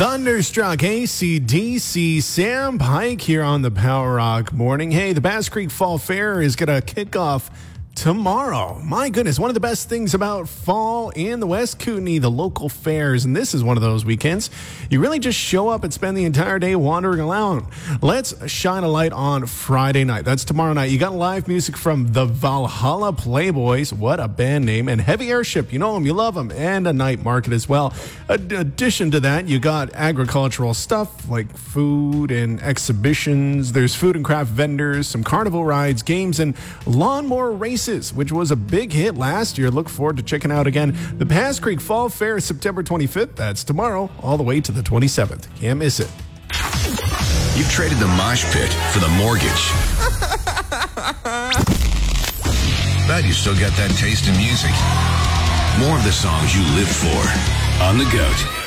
Thunderstruck AC/DC, Sam Pike here on the Power Rock Morning. Hey, the Bass Creek Fall Fair is going to kick off tomorrow. My goodness, one of the best things about fall in the West Kootenay, the local fairs, and this is one of those weekends. You really just show up and spend the entire day wandering around. Let's shine a light on Friday night. That's tomorrow night. You got live music from the Valhalla Playboys. What a band name. And Heavy Airship. You know them, you love them. And a night market as well. In addition to that, you got agricultural stuff like food and exhibitions. There's food and craft vendors, some carnival rides, games, and lawnmower races, which was a big hit last year. Look forward to checking out again. The Bass Creek Fall Fair is September 25th. That's tomorrow, all the way to the 27th. Can't miss it. You've traded the mosh pit for the mortgage. But you still got that taste in music. More of the songs you live for on the GOAT.